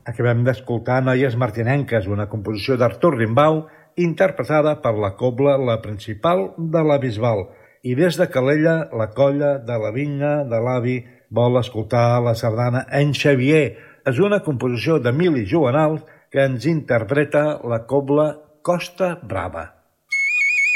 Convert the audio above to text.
Acabem d'escoltar Noies Martinenques, una composició d'Artur Rimbaud, interpretada per la cobla La Principal de la Bisbal. I des de Calella, la colla de la vinya de l'avi vol escoltar la sardana En Xavier. És una composició d'Emili Joanals que ens interpreta la cobla Costa Brava.